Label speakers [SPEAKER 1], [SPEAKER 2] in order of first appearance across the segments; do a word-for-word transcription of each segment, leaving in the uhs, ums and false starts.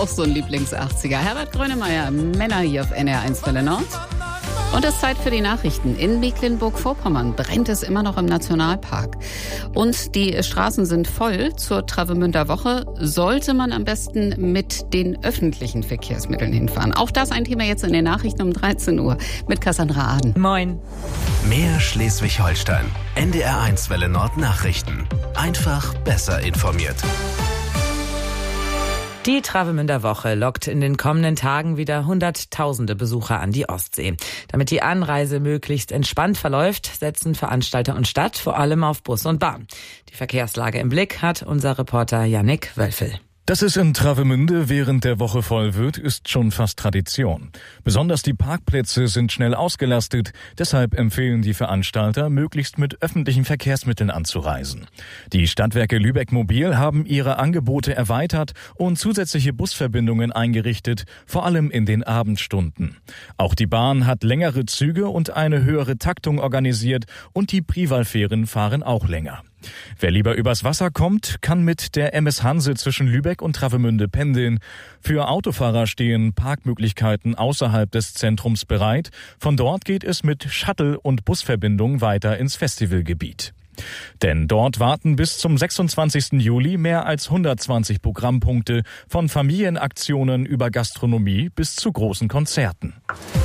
[SPEAKER 1] auch so ein Lieblings-achtziger. Herbert Grönemeyer, Männer hier auf N R eins Welle Nord. Und es ist Zeit für die Nachrichten. In Mecklenburg-Vorpommern brennt es immer noch im Nationalpark. Und die Straßen sind voll. Zur Travemünder Woche sollte man am besten mit den öffentlichen Verkehrsmitteln hinfahren. Auch das ein Thema jetzt in den Nachrichten um dreizehn Uhr mit Cassandra Aden.
[SPEAKER 2] Moin.
[SPEAKER 3] Mehr Schleswig-Holstein. N D R eins Welle Nord Nachrichten. Einfach besser informiert.
[SPEAKER 2] Die Travemünder Woche lockt in den kommenden Tagen wieder hunderttausende Besucher an die Ostsee. Damit die Anreise möglichst entspannt verläuft, setzen Veranstalter und Stadt vor allem auf Bus und Bahn. Die Verkehrslage im Blick hat unser Reporter Yannick Wölfel.
[SPEAKER 4] Dass es in Travemünde während der Woche voll wird, ist schon fast Tradition. Besonders die Parkplätze sind schnell ausgelastet, deshalb empfehlen die Veranstalter, möglichst mit öffentlichen Verkehrsmitteln anzureisen. Die Stadtwerke Lübeck Mobil haben ihre Angebote erweitert und zusätzliche Busverbindungen eingerichtet, vor allem in den Abendstunden. Auch die Bahn hat längere Züge und eine höhere Taktung organisiert und die Privalfähren fahren auch länger. Wer lieber übers Wasser kommt, kann mit der M S Hanse zwischen Lübeck und Travemünde pendeln. Für Autofahrer stehen Parkmöglichkeiten außerhalb des Zentrums bereit. Von dort geht es mit Shuttle- und Busverbindung weiter ins Festivalgebiet. Denn dort warten bis zum sechsundzwanzigsten Juli mehr als hundertzwanzig Programmpunkte von Familienaktionen über Gastronomie bis zu großen Konzerten.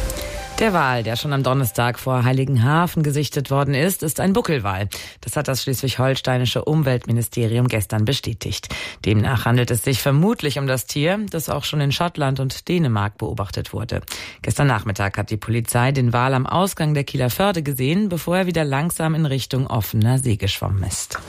[SPEAKER 2] Der Wal, der schon am Donnerstag vor Heiligenhafen gesichtet worden ist, ist ein Buckelwal. Das hat das schleswig-holsteinische Umweltministerium gestern bestätigt. Demnach handelt es sich vermutlich um das Tier, das auch schon in Schottland und Dänemark beobachtet wurde. Gestern Nachmittag hat die Polizei den Wal am Ausgang der Kieler Förde gesehen, bevor er wieder langsam in Richtung offener See geschwommen ist.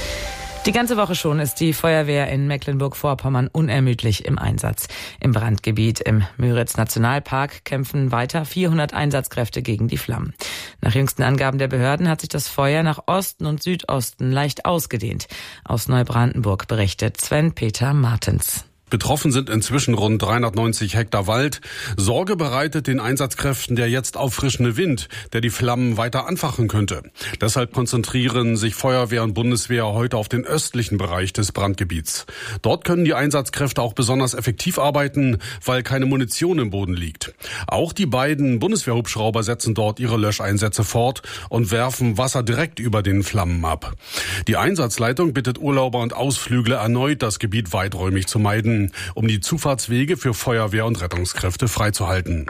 [SPEAKER 2] Die ganze Woche schon ist die Feuerwehr in Mecklenburg-Vorpommern unermüdlich im Einsatz. Im Brandgebiet im Müritz-Nationalpark kämpfen weiter vierhundert Einsatzkräfte gegen die Flammen. Nach jüngsten Angaben der Behörden hat sich das Feuer nach Osten und Südosten leicht ausgedehnt. Aus Neubrandenburg berichtet Sven-Peter Martens.
[SPEAKER 5] Betroffen sind inzwischen rund dreihundertneunzig Hektar Wald. Sorge bereitet den Einsatzkräften der jetzt auffrischende Wind, der die Flammen weiter anfachen könnte. Deshalb konzentrieren sich Feuerwehr und Bundeswehr heute auf den östlichen Bereich des Brandgebiets. Dort können die Einsatzkräfte auch besonders effektiv arbeiten, weil keine Munition im Boden liegt. Auch die beiden Bundeswehrhubschrauber setzen dort ihre Löscheinsätze fort und werfen Wasser direkt über den Flammen ab. Die Einsatzleitung bittet Urlauber und Ausflügler erneut, das Gebiet weiträumig zu meiden, um die Zufahrtswege für Feuerwehr und Rettungskräfte freizuhalten.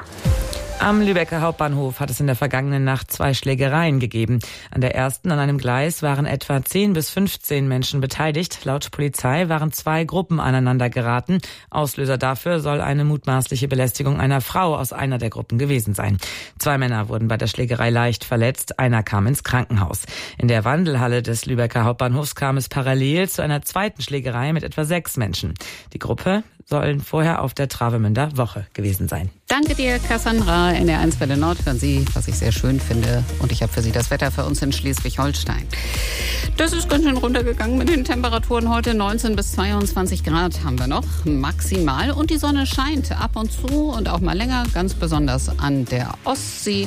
[SPEAKER 2] Am Lübecker Hauptbahnhof hat es in der vergangenen Nacht zwei Schlägereien gegeben. An der ersten, an einem Gleis, waren etwa zehn bis fünfzehn Menschen beteiligt. Laut Polizei waren zwei Gruppen aneinander geraten. Auslöser dafür soll eine mutmaßliche Belästigung einer Frau aus einer der Gruppen gewesen sein. Zwei Männer wurden bei der Schlägerei leicht verletzt, einer kam ins Krankenhaus. In der Wandelhalle des Lübecker Hauptbahnhofs kam es parallel zu einer zweiten Schlägerei mit etwa sechs Menschen. Die Gruppe sollen vorher auf der Travemünder Woche gewesen sein.
[SPEAKER 1] Danke dir, Cassandra. N R eins Welle Nord hören Sie, was ich sehr schön finde. Und ich habe für Sie das Wetter für uns in Schleswig-Holstein. Das ist ganz schön runtergegangen mit den Temperaturen heute. neunzehn bis zweiundzwanzig Grad haben wir noch maximal. Und die Sonne scheint ab und zu und auch mal länger, ganz besonders an der Ostsee.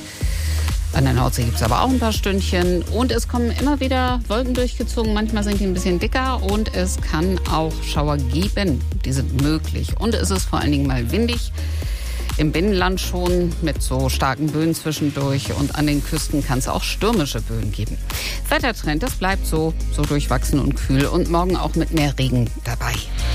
[SPEAKER 1] An der Nordsee gibt es aber auch ein paar Stündchen. Und es kommen immer wieder Wolken durchgezogen. Manchmal sind die ein bisschen dicker und es kann auch Schauer geben. Die sind möglich. Und es ist vor allen Dingen mal windig. Im Binnenland schon mit so starken Böen zwischendurch. Und an den Küsten kann es auch stürmische Böen geben. Wettertrend, das bleibt so, so durchwachsen und kühl. Und morgen auch mit mehr Regen dabei.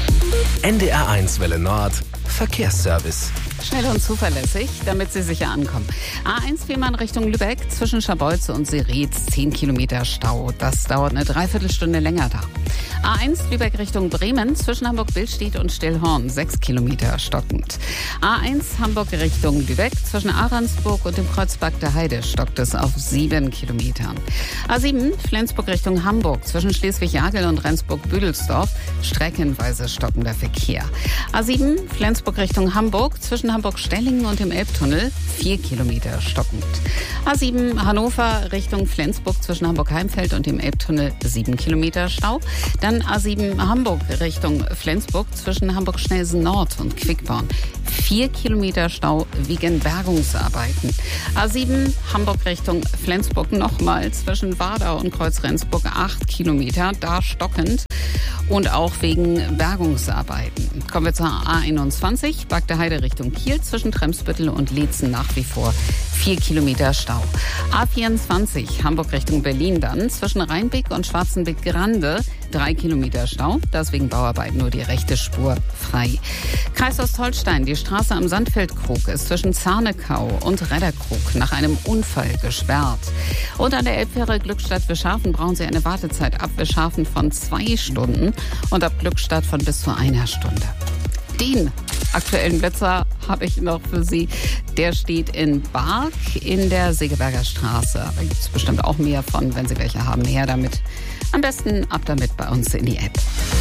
[SPEAKER 3] N D R eins Welle Nord Verkehrsservice.
[SPEAKER 1] Schnell und zuverlässig, damit Sie sicher ankommen. A eins Fehmarn Richtung Lübeck, zwischen Scharbeutze und Seretz, zehn Kilometer Stau. Das dauert eine Dreiviertelstunde länger da. A eins Lübeck Richtung Bremen, zwischen Hamburg-Billstedt und Stillhorn, sechs Kilometer stockend. A eins Hamburg Richtung Lübeck, zwischen Ahrensburg und dem Kreuzberg der Heide stockt es auf sieben Kilometern. A sieben Flensburg Richtung Hamburg, zwischen Schleswig-Jagel und Rendsburg-Büdelsdorf, streckenweise stockender Verkehr. A sieben Flensburg Richtung Hamburg, zwischen Hamburg-Stellingen und dem Elbtunnel, vier Kilometer stockend. A sieben Hannover Richtung Flensburg, zwischen Hamburg-Heimfeld und dem Elbtunnel, sieben Kilometer Stau. Dann A sieben Hamburg Richtung Flensburg, zwischen Hamburg-Schnelsen Nord und Quickborn, vier Vier Kilometer Stau wegen Bergungsarbeiten. A sieben Hamburg Richtung Flensburg nochmal zwischen Wardau und Kreuz-Rendsburg acht Kilometer, da stockend. Und auch wegen Bergungsarbeiten. Kommen wir zur A einundzwanzig, Bagde Heide Richtung Kiel zwischen Tremsbüttel und Leetzen nach wie vor vier Kilometer Stau. A vierundzwanzig, Hamburg Richtung Berlin dann zwischen Rheinbeck und Schwarzenbeck-Grande drei Kilometer Stau. Da ist wegen Bauarbeiten nur die rechte Spur frei. Kreis Ostholstein, die Straße am Sandfeldkrug ist zwischen Zarnekau und Redderkrug nach einem Unfall gesperrt. Und an der Elbfähre Glückstadt-Wischhafen brauchen Sie eine Wartezeit ab Wischhafen von zwei Stunden und ab Glückstadt von bis zu einer Stunde. Den aktuellen Blitzer habe ich noch für Sie. Der steht in Bark in der Segeberger Straße. Da gibt es bestimmt auch mehr von, wenn Sie welche haben. Her damit. Am besten ab damit bei uns in die App.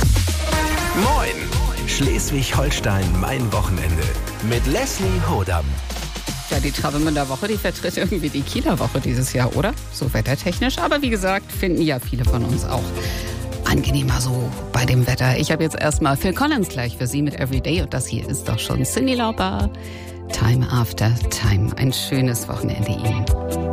[SPEAKER 3] Moin! Schleswig-Holstein, mein Wochenende. Mit Leslie Hodam.
[SPEAKER 1] Ja, die Travemünder Woche, die vertritt irgendwie die Kieler Woche dieses Jahr, oder? So wettertechnisch. Aber wie gesagt, finden ja viele von uns auch angenehmer so bei dem Wetter. Ich habe jetzt erstmal Phil Collins gleich für Sie mit Everyday und das hier ist doch schon Cyndi Lauper. Time after time. Ein schönes Wochenende Ihnen.